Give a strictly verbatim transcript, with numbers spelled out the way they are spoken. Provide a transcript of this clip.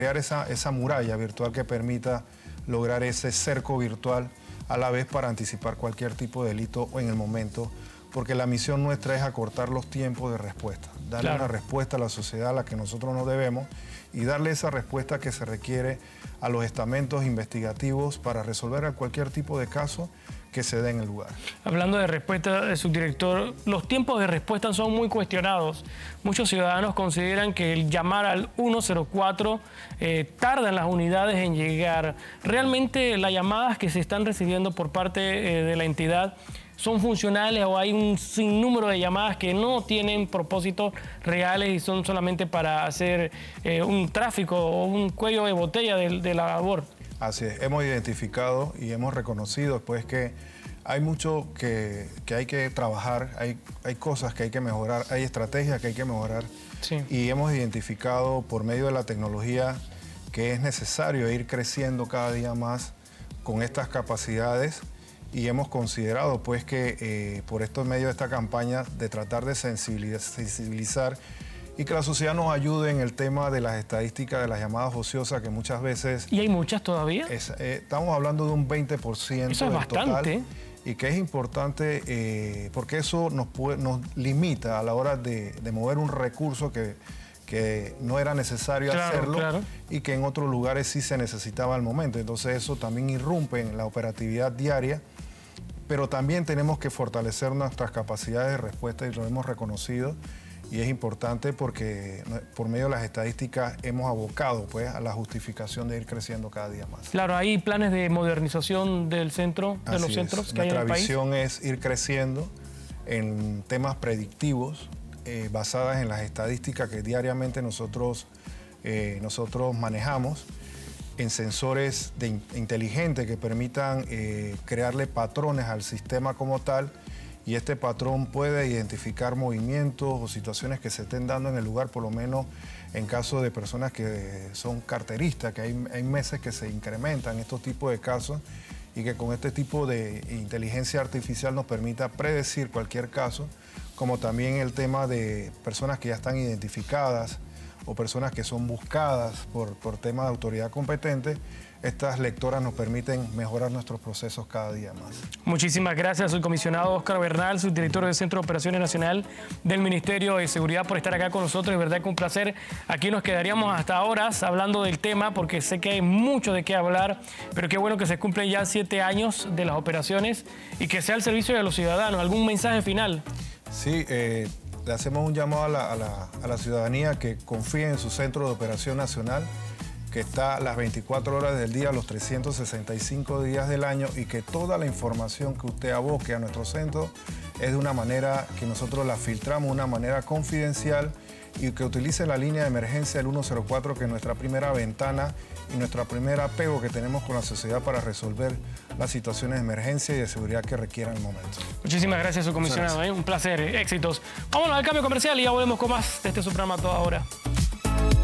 crear esa, esa muralla virtual que permita lograr ese cerco virtual a la vez para anticipar cualquier tipo de delito en el momento, porque la misión nuestra es acortar los tiempos de respuesta, darle Claro. una respuesta a la sociedad a la que nosotros nos debemos y darle esa respuesta que se requiere a los estamentos investigativos para resolver cualquier tipo de caso que se dé en el lugar. Hablando de respuesta, subdirector, los tiempos de respuesta son muy cuestionados. Muchos ciudadanos consideran que el llamar al uno cero cuatro eh, tardan las unidades en llegar. ¿Realmente las llamadas que se están recibiendo por parte eh, de la entidad son funcionales o hay un sinnúmero de llamadas que no tienen propósitos reales y son solamente para hacer eh, un tráfico o un cuello de botella de, de la labor? Así es, hemos identificado y hemos reconocido pues que hay mucho que, que hay que trabajar, hay, hay cosas que hay que mejorar, hay estrategias que hay que mejorar. Sí. Y hemos identificado por medio de la tecnología que es necesario ir creciendo cada día más con estas capacidades y hemos considerado pues que eh, por estos medios de esta campaña de tratar de sensibilizar y que la sociedad nos ayude en el tema de las estadísticas de las llamadas ociosas que muchas veces... ¿Y hay muchas todavía? Es, eh, estamos hablando de un veinte por ciento Eso es del bastante. total, y que es importante eh, porque eso nos, puede, nos limita a la hora de, de mover un recurso que, que no era necesario Claro, hacerlo claro. y que en otros lugares sí se necesitaba al momento. Entonces eso también irrumpe en la operatividad diaria, pero también tenemos que fortalecer nuestras capacidades de respuesta y lo hemos reconocido. Y es importante porque por medio de las estadísticas hemos abocado pues, a la justificación de ir creciendo cada día más. Claro, hay planes de modernización del centro, de Así los es. centros que hay en el Nuestra país. visión es ir creciendo en temas predictivos eh, basadas en las estadísticas que diariamente nosotros, eh, nosotros manejamos, en sensores de in inteligentes que permitan eh, crearle patrones al sistema como tal, y este patrón puede identificar movimientos o situaciones que se estén dando en el lugar, por lo menos en caso de personas que son carteristas, que hay, hay meses que se incrementan estos tipos de casos y que con este tipo de inteligencia artificial nos permita predecir cualquier caso, como también el tema de personas que ya están identificadas o personas que son buscadas por, por temas de autoridad competente. Estas lectoras nos permiten mejorar nuestros procesos cada día más. Muchísimas gracias, subcomisionado Óscar Bernal, subdirector del Centro de Operaciones Nacional del Ministerio de Seguridad, por estar acá con nosotros. De verdad que un placer. Aquí nos quedaríamos hasta horas hablando del tema porque sé que hay mucho de qué hablar, pero qué bueno que se cumplen ya siete años de las operaciones y que sea al servicio de los ciudadanos. ¿Algún mensaje final? Sí, eh, le hacemos un llamado a la, a, la, a la ciudadanía que confíe en su Centro de Operación Nacional, que está las veinticuatro horas del día, los trescientos sesenta y cinco días del año, y que toda la información que usted aboque a nuestro centro es de una manera que nosotros la filtramos, de una manera confidencial, y que utilice la línea de emergencia del uno cero cuatro, que es nuestra primera ventana y nuestro primer apego que tenemos con la sociedad para resolver las situaciones de emergencia y de seguridad que requieran el momento. Muchísimas gracias, subcomisionado. ¿eh? Un placer, éxitos. Vámonos al cambio comercial y ya volvemos con más de este su programa a toda hora.